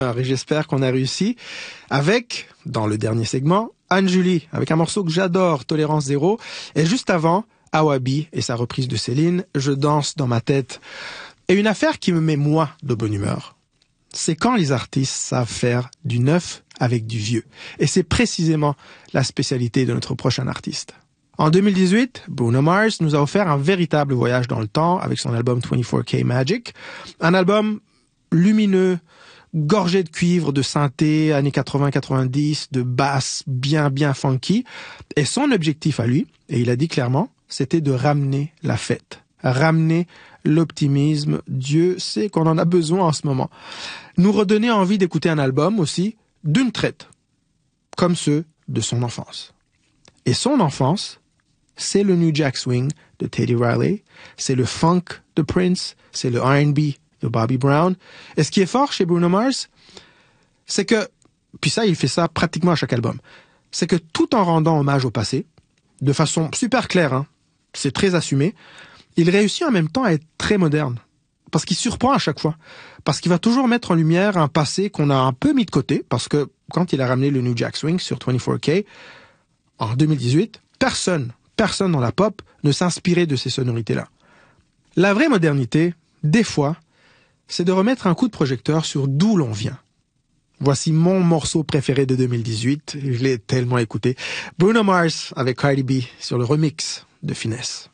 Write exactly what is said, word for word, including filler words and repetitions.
Et j'espère qu'on a réussi avec, dans le dernier segment, Anne-Julie, avec un morceau que j'adore, Tolérance Zéro. Et juste avant, Awabi et sa reprise de Céline, Je danse dans ma tête. Et une affaire qui me met, moi, de bonne humeur, c'est quand les artistes savent faire du neuf avec du vieux. Et c'est précisément la spécialité de notre prochain artiste. En deux mille dix-huit, Bruno Mars nous a offert un véritable voyage dans le temps avec son album vingt-quatre K Magic. Un album lumineux, gorgé de cuivre, de synthé, années quatre-vingts quatre-vingt-dix, de basse bien bien funky. Et son objectif à lui, et il a dit clairement, c'était de ramener la fête, ramener l'optimisme. Dieu sait qu'on en a besoin en ce moment. Nous redonner envie d'écouter un album aussi d'une traite, comme ceux de son enfance. Et son enfance, c'est le New Jack Swing de Teddy Riley, c'est le funk de Prince, c'est le R and B de Bobby Brown. Et ce qui est fort chez Bruno Mars, c'est que, puis ça, il fait ça pratiquement à chaque album, c'est que tout en rendant hommage au passé, de façon super claire, hein, c'est très assumé, il réussit en même temps à être très moderne. Parce qu'il surprend à chaque fois. Parce qu'il va toujours mettre en lumière un passé qu'on a un peu mis de côté, parce que quand il a ramené le New Jack Swing sur vingt-quatre K, en deux mille dix-huit, personne, personne dans la pop ne s'inspirait de ces sonorités-là. La vraie modernité, des fois, c'est de remettre un coup de projecteur sur d'où l'on vient. Voici mon morceau préféré de deux mille dix-huit, je l'ai tellement écouté. Bruno Mars avec Cardi B sur le remix de Finesse.